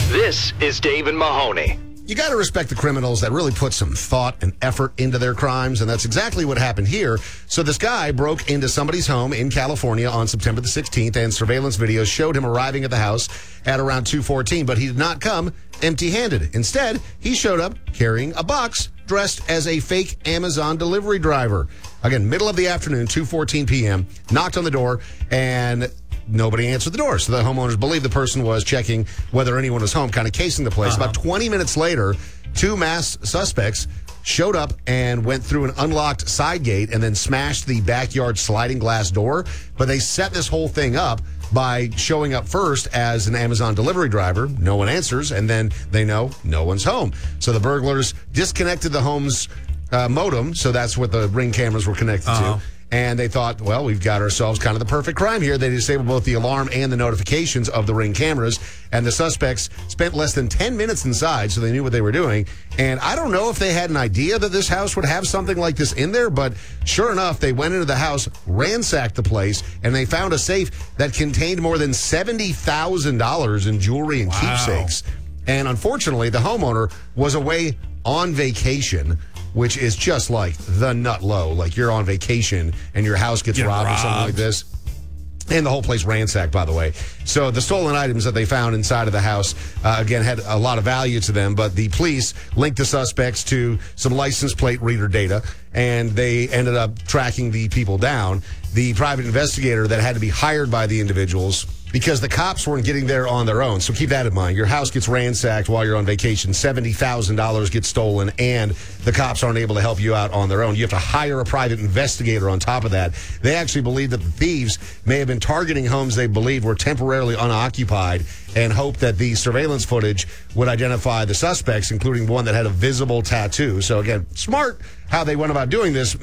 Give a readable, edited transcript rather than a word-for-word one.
This is Dave and Mahoney. You got to respect the criminals that really put some thought and effort into their crimes, and that's exactly what happened here. So this guy broke into somebody's home in California on September the 16th, and surveillance videos showed him arriving at the house at around 2:14, but he did not come empty-handed. Instead, he showed up carrying a box dressed as a fake Amazon delivery driver. Again, middle of the afternoon, 2:14 p.m., knocked on the door, and nobody answered the door. So the homeowners believed the person was checking whether anyone was home, kind of casing the place. About 20 minutes later, two masked suspects showed up and went through an unlocked side gate and then smashed the backyard sliding glass door. But they set this whole thing up by showing up first as an Amazon delivery driver. No one answers, and then they know no one's home. So the burglars disconnected the home's modem, so that's what the Ring cameras were connected to. And they thought, well, we've got ourselves kind of the perfect crime here. They disabled both the alarm and the notifications of the Ring cameras. And the suspects spent less than 10 minutes inside, so they knew what they were doing. And I don't know if they had an idea that this house would have something like this in there, but sure enough, they went into the house, ransacked the place, and they found a safe that contained more than $70,000 in jewelry and keepsakes. And unfortunately, the homeowner was away on vacation, which is just like the nut low. Like you're on vacation and your house gets robbed or something like this. And the whole place ransacked, by the way. So the stolen items that they found inside of the house, again, had a lot of value to them. But the police linked the suspects to some license plate reader data, and they ended up tracking the people down. The private investigator that had to be hired by the individuals, because the cops weren't getting there on their own. So keep that in mind. Your house gets ransacked while you're on vacation. $70,000 gets stolen, and the cops aren't able to help you out on their own. You have to hire a private investigator on top of that. They actually believe that the thieves may have been targeting homes they believed were temporarily unoccupied and hoped that the surveillance footage would identify the suspects, including one that had a visible tattoo. So again, smart how they went about doing this.